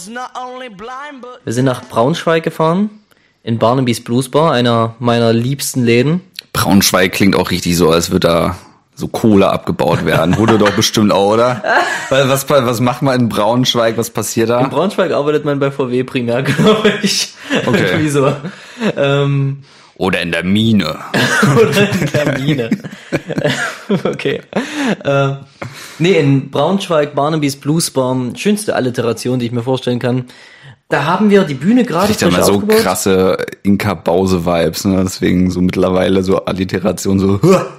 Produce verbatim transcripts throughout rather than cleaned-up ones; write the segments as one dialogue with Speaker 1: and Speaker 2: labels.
Speaker 1: Wir sind nach Braunschweig gefahren, in Barnabys Blues Bar, einer meiner liebsten Läden.
Speaker 2: Braunschweig klingt auch richtig so, als würde da so Kohle abgebaut werden. Wurde doch bestimmt auch, oder? Was, was macht man in Braunschweig? Was passiert da?
Speaker 1: In Braunschweig arbeitet man bei V W primär, glaube ich.
Speaker 2: Okay.
Speaker 1: Wieso? Ähm,
Speaker 2: Oder in der Mine.
Speaker 1: Oder in der Mine. Okay. Äh, nee, in Braunschweig, Barnabys Blues Bar, schönste Alliteration, die ich mir vorstellen kann. Da haben wir die Bühne gerade frisch
Speaker 2: aufgebaut. Ich
Speaker 1: aufgebaut.
Speaker 2: So krasse Inka-Bause-Vibes, ne? Deswegen so mittlerweile so Alliteration so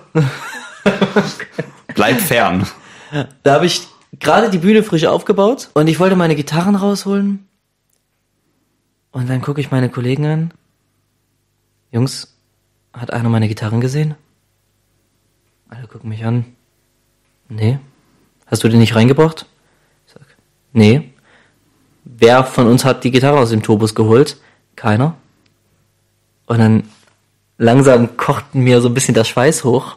Speaker 2: bleib fern.
Speaker 1: Da habe ich gerade die Bühne frisch aufgebaut und ich wollte meine Gitarren rausholen. Und dann gucke ich meine Kollegen an. Jungs, hat einer meine Gitarren gesehen? Alle gucken mich an. Nee. Hast du die nicht reingebracht? Ich sag, nee. Wer von uns hat die Gitarre aus dem Tourbus geholt? Keiner. Und dann langsam kocht mir so ein bisschen der Schweiß hoch.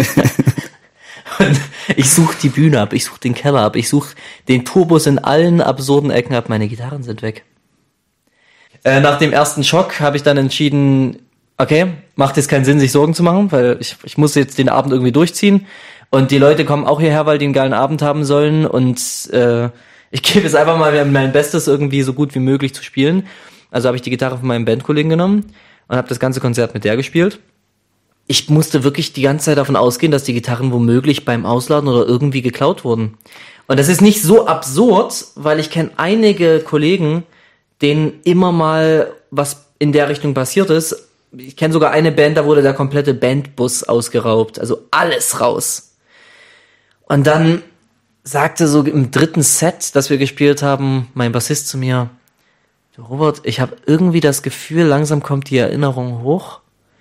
Speaker 1: Und ich suche die Bühne ab, ich suche den Keller ab, ich suche den Tourbus in allen absurden Ecken ab. Meine Gitarren sind weg. Äh, nach dem ersten Schock habe ich dann entschieden, okay, macht jetzt keinen Sinn, sich Sorgen zu machen, weil ich, ich muss jetzt den Abend irgendwie durchziehen. Und die Leute kommen auch hierher, weil die einen geilen Abend haben sollen. Und äh, ich gebe jetzt einfach mal mein Bestes, irgendwie so gut wie möglich zu spielen. Also habe ich die Gitarre von meinem Bandkollegen genommen und habe das ganze Konzert mit der gespielt. Ich musste wirklich die ganze Zeit davon ausgehen, dass die Gitarren womöglich beim Ausladen oder irgendwie geklaut wurden. Und das ist nicht so absurd, weil ich kenne einige Kollegen, denen immer mal was in der Richtung passiert ist. Ich kenne sogar eine Band, da wurde der komplette Bandbus ausgeraubt. Also alles raus. Und dann sagte so im dritten Set, das wir gespielt haben, mein Bassist zu mir, du Robert, ich habe irgendwie das Gefühl, langsam kommt die Erinnerung hoch.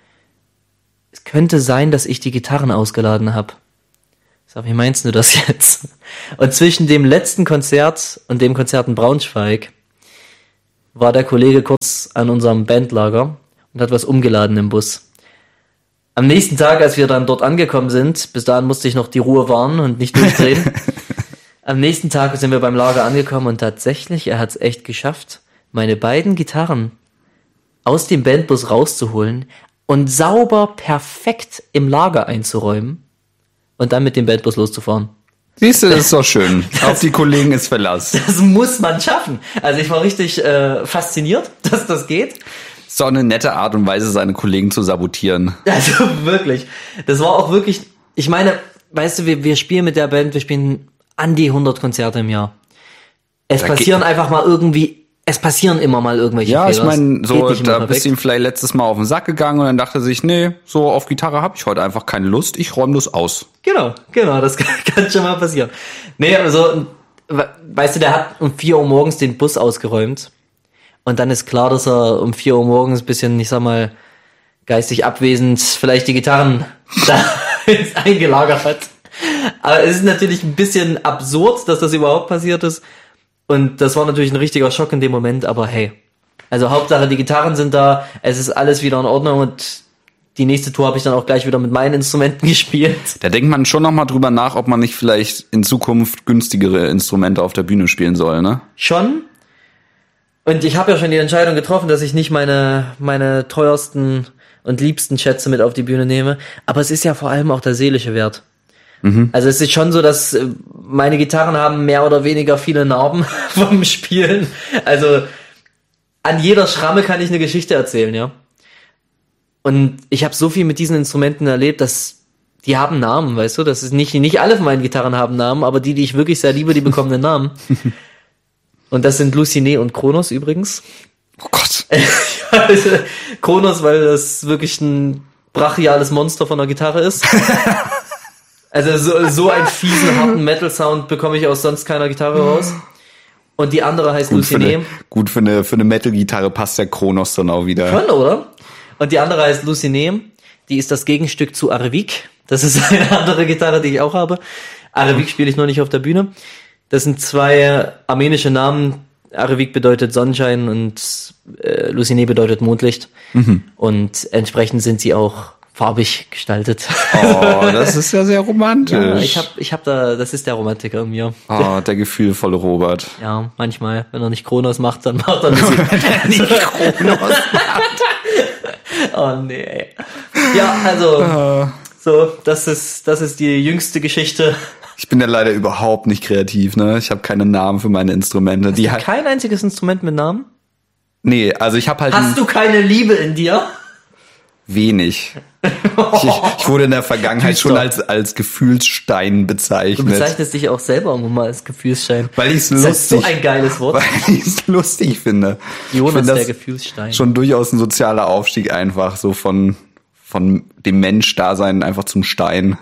Speaker 1: Es könnte sein, dass ich die Gitarren ausgeladen habe. Ich sag, wie meinst du das jetzt? Und zwischen dem letzten Konzert und dem Konzert in Braunschweig war der Kollege kurz an unserem Bandlager und hat was umgeladen im Bus. Am nächsten Tag, als wir dann dort angekommen sind, bis dahin musste ich noch die Ruhe wahren und nicht durchdrehen. Am nächsten Tag sind wir beim Lager angekommen und tatsächlich, er hat es echt geschafft, meine beiden Gitarren aus dem Bandbus rauszuholen und sauber perfekt im Lager einzuräumen und dann mit dem Bandbus loszufahren.
Speaker 2: Siehst du, das ist doch schön. Das, auf die Kollegen ist Verlass.
Speaker 1: Das muss man schaffen. Also ich war richtig äh, fasziniert, dass das geht.
Speaker 2: Ist doch eine nette Art und Weise, seine Kollegen zu sabotieren.
Speaker 1: Also wirklich. Das war auch wirklich, ich meine, weißt du, wir, wir spielen mit der Band, wir spielen an die hundert Konzerte im Jahr. Es da passieren einfach mal irgendwie, es passieren immer mal irgendwelche
Speaker 2: ja,
Speaker 1: Fehler.
Speaker 2: Ja, ich meine, so, da bist du ihm vielleicht letztes Mal auf den Sack gegangen und dann dachte er sich, nee, so auf Gitarre habe ich heute einfach keine Lust, ich räume das aus.
Speaker 1: Genau, genau, das kann, kann schon mal passieren. Nee, also, weißt du, der hat um vier Uhr morgens den Bus ausgeräumt und dann ist klar, dass er um vier Uhr morgens ein bisschen, ich sag mal, geistig abwesend vielleicht die Gitarren da eingelagert hat. Aber es ist natürlich ein bisschen absurd, dass das überhaupt passiert ist. Und das war natürlich ein richtiger Schock in dem Moment, aber hey. Also Hauptsache, die Gitarren sind da, es ist alles wieder in Ordnung und die nächste Tour habe ich dann auch gleich wieder mit meinen Instrumenten gespielt.
Speaker 2: Da denkt man schon nochmal drüber nach, ob man nicht vielleicht in Zukunft günstigere Instrumente auf der Bühne spielen soll, ne?
Speaker 1: Schon. Und ich habe ja schon die Entscheidung getroffen, dass ich nicht meine meine teuersten und liebsten Schätze mit auf die Bühne nehme. Aber es ist ja vor allem auch der seelische Wert. Mhm. Also es ist schon so, dass meine Gitarren haben mehr oder weniger viele Narben vom Spielen. Also an jeder Schramme kann ich eine Geschichte erzählen, ja. Und ich habe so viel mit diesen Instrumenten erlebt, dass die haben Namen, weißt du? Das ist nicht nicht alle von meinen Gitarren haben Namen, aber die, die ich wirklich sehr liebe, die bekommen einen Namen. Und das sind Luciné und Kronos übrigens.
Speaker 2: Oh Gott.
Speaker 1: Also, Kronos, weil das wirklich ein brachiales Monster von der Gitarre ist. Also so, so einen fiesen, harten Metal-Sound bekomme ich aus sonst keiner Gitarre raus. Und die andere heißt
Speaker 2: gut
Speaker 1: Luciné.
Speaker 2: Für eine, gut, für eine, für eine Metal-Gitarre passt der Kronos dann auch wieder.
Speaker 1: Schon, oder? Und die andere heißt Luciné. Die ist das Gegenstück zu Arevik. Das ist eine andere Gitarre, die ich auch habe. Arevik spiele ich noch nicht auf der Bühne. Das sind zwei armenische Namen. Arevik bedeutet Sonnenschein und äh, Luciné bedeutet Mondlicht. Mhm. Und entsprechend sind sie auch farbig gestaltet.
Speaker 2: Oh, das ist ja sehr romantisch.
Speaker 1: Ja, ich hab, ich hab da, das ist der Romantiker in mir.
Speaker 2: Oh, der gefühlvolle Robert.
Speaker 1: Ja, manchmal, wenn er nicht Kronos macht, dann macht er ein bisschen.
Speaker 2: Wenn er nicht Kronos macht.
Speaker 1: Oh nee. Ja, also, so, das ist, das ist die jüngste Geschichte.
Speaker 2: Ich bin ja leider überhaupt nicht kreativ, ne? Ich habe keine Namen für meine Instrumente.
Speaker 1: Hast
Speaker 2: Die
Speaker 1: du
Speaker 2: halt,
Speaker 1: kein einziges Instrument mit Namen?
Speaker 2: nee, also ich habe halt
Speaker 1: Hast du keine Liebe in dir?
Speaker 2: wenig. Ich, ich wurde in der Vergangenheit
Speaker 1: Düster.
Speaker 2: schon als als Gefühlsstein
Speaker 1: Du
Speaker 2: bezeichnet.
Speaker 1: bezeichnest dich auch selber immer mal als Gefühlsstein.
Speaker 2: Weil ich's
Speaker 1: Das ist so
Speaker 2: lustig,
Speaker 1: ein geiles Wort.
Speaker 2: weil ich's lustig finde. Ich
Speaker 1: Jonas,
Speaker 2: finde
Speaker 1: der
Speaker 2: das
Speaker 1: Gefühlsstein.
Speaker 2: schon durchaus ein sozialer Aufstieg einfach, so von von dem Mensch-Dasein einfach zum Stein.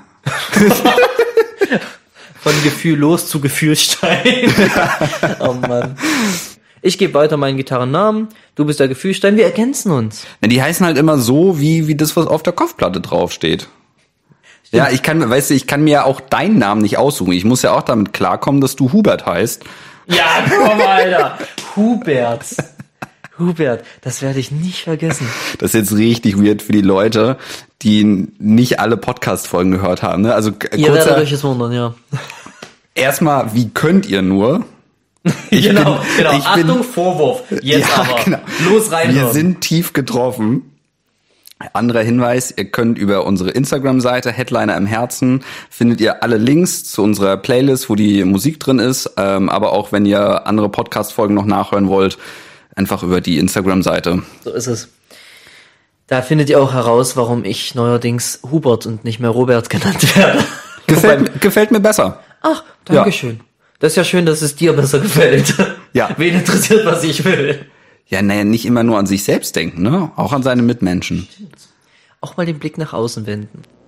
Speaker 1: Von gefühllos zu Gefühlsstein. Oh Mann. Ich gebe weiter meinen Gitarrennamen. Du bist der Gefühlsstein. Wir ergänzen uns.
Speaker 2: Ja, die heißen halt immer so, wie wie das, was auf der Kopfplatte draufsteht. Ja, ich kann, weißt du, ich kann mir ja auch deinen Namen nicht aussuchen. Ich muss ja auch damit klarkommen, dass du Hubert heißt.
Speaker 1: Ja, komm, Alter. Hubert. Hubert, das werde ich nicht vergessen.
Speaker 2: Das ist jetzt richtig weird für die Leute, die nicht alle Podcast-Folgen gehört haben. Ne? Also k-
Speaker 1: Ihr werdet
Speaker 2: kurzer,
Speaker 1: euch das wundern, ja.
Speaker 2: erstmal, wie könnt ihr nur? Ich
Speaker 1: genau,
Speaker 2: bin-
Speaker 1: genau.
Speaker 2: ich bin-
Speaker 1: Achtung, Vorwurf. Jetzt
Speaker 2: Ja,
Speaker 1: aber.
Speaker 2: genau.
Speaker 1: Los rein.
Speaker 2: Wir sind tief getroffen. Anderer Hinweis, ihr könnt über unsere Instagram-Seite Headliner im Herzen, findet ihr alle Links zu unserer Playlist, wo die Musik drin ist, ähm, aber auch wenn ihr andere Podcast-Folgen noch nachhören wollt, einfach über die Instagram-Seite.
Speaker 1: So ist es. Da findet ihr auch heraus, warum ich neuerdings Hubert und nicht mehr Robert genannt werde.
Speaker 2: Gefällt, gefällt mir besser.
Speaker 1: Ach, Dankeschön. Das ist ja schön, dass es dir besser gefällt.
Speaker 2: Ja.
Speaker 1: Wen interessiert, was ich will?
Speaker 2: Ja, naja, nicht immer nur an sich selbst denken, ne? Auch an seine Mitmenschen.
Speaker 1: Auch mal den Blick nach außen wenden.